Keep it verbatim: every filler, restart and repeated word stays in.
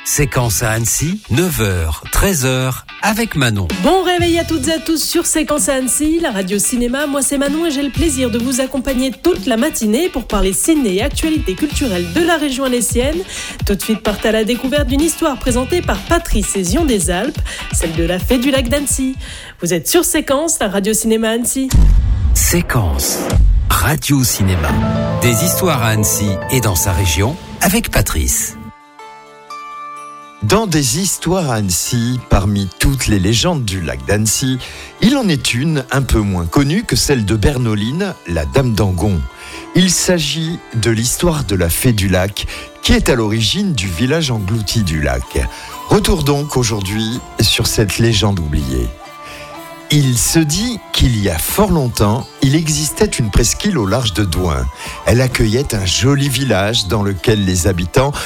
Séquence à Annecy, neuf heures, treize heures, avec Manon. Bon réveil à toutes et à tous sur Séquence à Annecy, la radio cinéma. Moi c'est Manon et j'ai le plaisir de vous accompagner toute la matinée pour parler ciné et actualités culturelles de la région annécienne. Tout de suite, partez à la découverte d'une histoire présentée par Patrice et Zion des Alpes, celle de la Fée du lac d'Annecy. Vous êtes sur Séquence, la radio cinéma Annecy. Séquence, radio cinéma. Des histoires à Annecy et dans sa région, avec Patrice. Dans des histoires à Annecy, parmi toutes les légendes du lac d'Annecy, il en est une un peu moins connue que celle de Bernoline, la Dame d'Angon. Il s'agit de l'histoire de la Fée du lac, qui est à l'origine du village englouti du lac. Retour donc aujourd'hui sur cette légende oubliée. Il se dit qu'il y a fort longtemps, il existait une presqu'île au large de Douin. Elle accueillait un joli village dans lequel les habitants